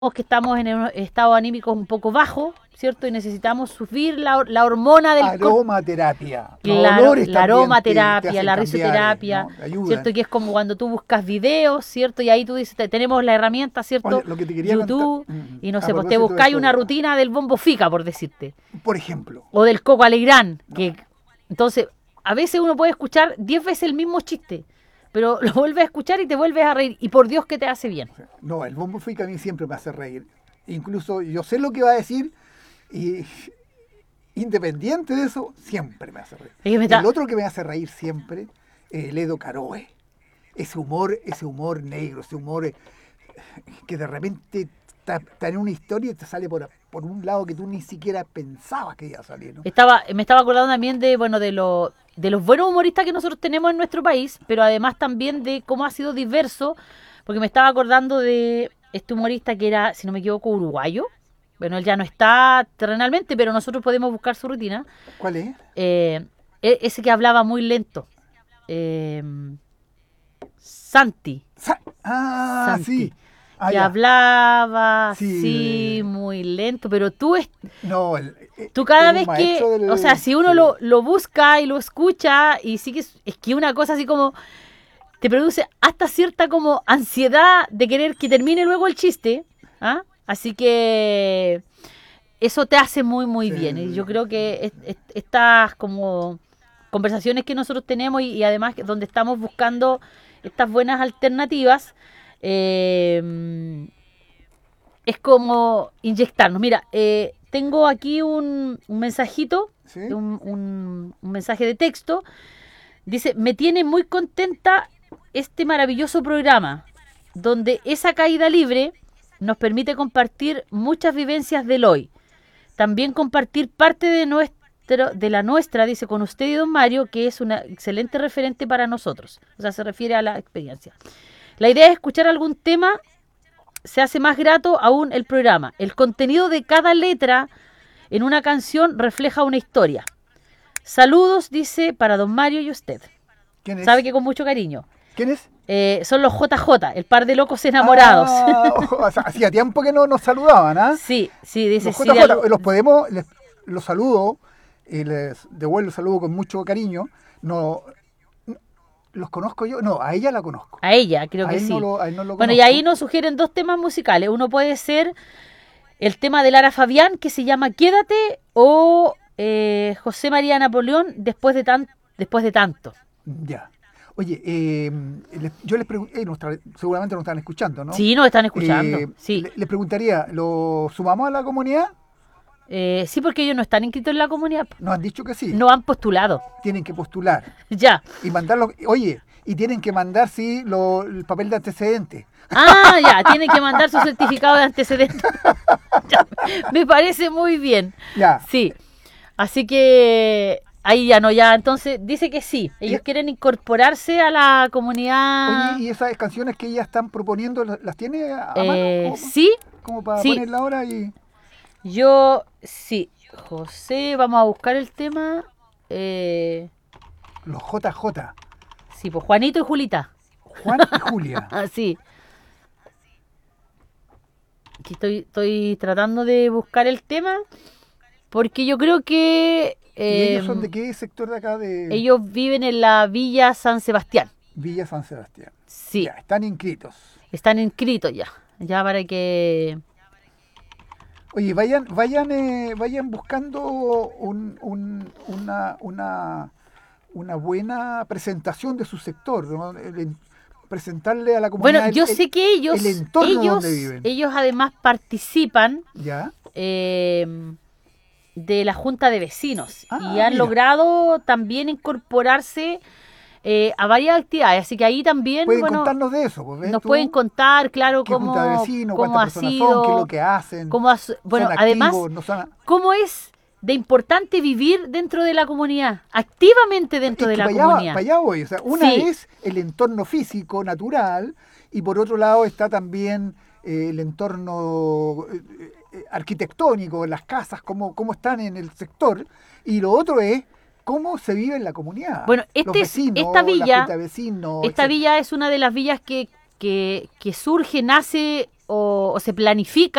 que estamos en un estado anímico un poco bajo, ¿cierto? Y necesitamos subir la hormona del cortisol. Aromaterapia. Los Claro, olores la también te aromaterapia, hacen la cambiar, risoterapia, ¿no? Te ayudan. ¿cierto? Que es como cuando tú buscas videos, ¿cierto? Y ahí tú dices, tenemos la herramienta, Oye, ¿cierto? lo que te quería contar, YouTube, y no a sé, pues te propósito de buscáis eso, una rutina del Bombo Fica, por decirte, por ejemplo, o del Coco Alegrán, no, que entonces a veces uno puede escuchar 10 veces el mismo chiste, pero lo vuelves a escuchar y te vuelves a reír, y por Dios que te hace bien. o sea, no, el bombo fica a mí siempre me hace reír. Incluso yo sé lo que va a decir y independiente de eso, siempre me hace reír. Es que El otro que me hace reír siempre, el Edo Caroe. Ese humor negro, ese humor que de repente está en una historia y te sale por un lado que tú ni siquiera pensabas que iba a salir, ¿no? Me estaba acordando también de, bueno, de los buenos humoristas que nosotros tenemos en nuestro país, pero además también de cómo ha sido diverso, porque me estaba acordando de este humorista que era, si no me equivoco, uruguayo. Bueno, él ya no está terrenalmente, pero nosotros podemos buscar su rutina. ¿Cuál es? Ese que hablaba muy lento. Eh, Santi. Santi. Sí. Que Ya. hablaba Sí. así, muy lento, pero tú No, tú cada es un vez que, maestro del... o sea, si uno Sí. lo busca y lo escucha y sí que es que una cosa así como te produce hasta cierta como ansiedad de querer que termine luego el chiste, ¿ah? Así que eso te hace muy muy Sí, bien y yo creo que estas como conversaciones que nosotros tenemos y además donde estamos buscando estas buenas alternativas, es como inyectarnos. Mira, tengo aquí un mensajito, sí. un mensaje de texto. Dice, me tiene muy contenta este maravilloso programa, donde esa caída libre nos permite compartir muchas vivencias del hoy. También compartir parte de la nuestra, dice, con usted y don Mario, que es una excelente referente para nosotros. O sea, se refiere a la experiencia. La idea es escuchar algún tema, se hace más grato aún el programa. El contenido de cada letra en una canción refleja una historia. Saludos, dice, para don Mario y usted. ¿Quién es? Sabe que con mucho cariño. ¿Quién es? Son los JJ, el par de locos enamorados. O sea, hacía tiempo que no nos saludaban, ¿ah? Sí, dice Los Silvia. JJ, los saludo y les devuelvo el saludo con mucho cariño. No, ¿los conozco yo? No, a ella la conozco. A ella, creo A que él sí. a él no lo Bueno, y conozco. ahí nos sugieren dos temas musicales. Uno puede ser el tema de Lara Fabián, que se llama Quédate, o José María Napoleón, después de tanto. Ya. Oye, yo les pregunté, seguramente nos están escuchando, ¿no? Sí, nos están escuchando. Sí. Les preguntaría, ¿lo sumamos a la comunidad? Sí, porque ellos no están inscritos en la comunidad. Nos han dicho que sí. No han postulado. Tienen que postular. Ya. Y mandarlo. Oye, y tienen que mandar, sí, el papel de antecedente. Ah, ya, tienen que mandar su certificado de antecedentes. Ya, me parece muy bien. Ya. Sí. Así que ahí ya no, ya. Entonces dice que sí. Ellos quieren incorporarse a la comunidad. Oye, ¿y esas canciones que ellas están proponiendo, las tiene a mano? Sí. Como para Sí. ponerla ahora y... Yo, sí. José, vamos a buscar el tema. Los JJ. Sí, pues Juanito y Julita. Juan y Julia. Sí. Aquí estoy tratando de buscar el tema porque yo creo que ¿Y ellos son de qué sector de acá? Ellos viven en la Villa San Sebastián. Villa San Sebastián. Sí. Ya, están inscritos. Están inscritos ya. Ya para que... Oye, vayan buscando una buena presentación de su sector, ¿no? Presentarle a la comunidad Bueno, yo sé que el entorno donde viven. Ellos además participan ¿Ya? de la Junta de Vecinos y han mira. logrado también incorporarse a varias actividades, así que ahí también pueden contarnos de eso, pues, nos pueden contar, claro, qué junta de vecinos, cómo cuántas ha personas sido, son, qué es lo que hacen, bueno, son además, activos, no son... cómo es de importante vivir dentro de la comunidad, activamente dentro de la comunidad. Para allá voy, o sea, una Sí. es el entorno físico, natural, y por otro lado está también el entorno arquitectónico, las casas, cómo están en el sector, y lo otro es cómo se vive en la comunidad. Bueno, Los vecinos, esta villa, la junta de vecinos, esta etcétera. villa es una de las villas que surge, nace o se planifica